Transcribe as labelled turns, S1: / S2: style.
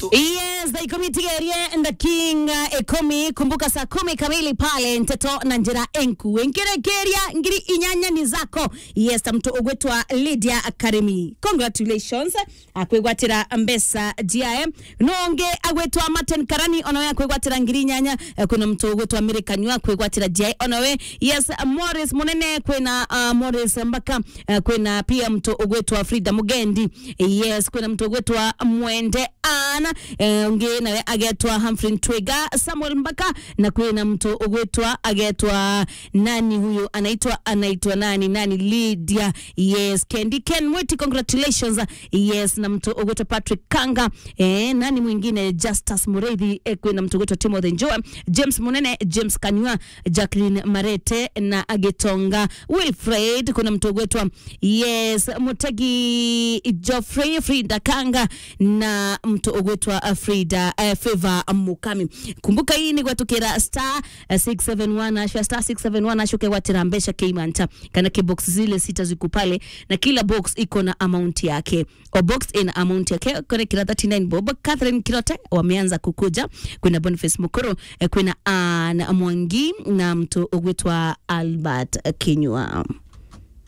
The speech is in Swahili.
S1: Yes, the committee area and the king ekomi kumbuka saa 10 kamili pale Nteto na Njira Enku Enkerekeria ngiri inyanya ni zako. Yes, mtu ogwetwa Lydia Karemi, congratulations akwegwatira mbesa GIM nonge agwetwa Martin Karani onawe akwegwatira ngiri inyanya. Kuna mtu ogwetwa American wa akwegwatira GIM onawe. Yes, Morris Munene kwena Morris Mbaka kwena pia mtu ogwetwa Frida Mugendi. Yes, kuna mtu ogwetwa Mwende Ana nge nawe agetwa Humphrey Twega Samuel Mbaka na kwena mtu ogwetwa agetwa nani huyo anaitwa nani Lydia. Yes, Candy Ken Mweti, congratulations. Yes, na mtu ogwetwa Patrick Kanga nani mwingine Justus Mureithi kwena mtu ogwetwa Timothy Njoa, James Munene, James Kanywa, Jacqueline Marete na Agetonga Wilfred. Kuna mtu ogwetwa yes Mutegi Geoffrey Frida Kanga na mtu ogwetwa Frida Favor Mukami. Kumbuka hii ni gwatukira star 671 asha star 671 ashuke watirambesha keimanta kana box zile sita ziko pale na kila box iko na amount yake o box ina amount yake. Kuna kila 39 bob. Catherine Kirote wameanza kukuja, kuna Boniface Mukuru, kuna Anna Mwangi na mtu ogwetwa Albert Kinyua.